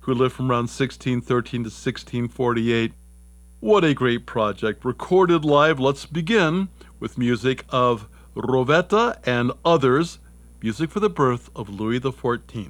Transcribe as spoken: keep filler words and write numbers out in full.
who lived from around sixteen thirteen to sixteen forty-eight. What a great project. Recorded live. Let's begin with music of Rovetta and others, music for the birth of Louis the fourteenth.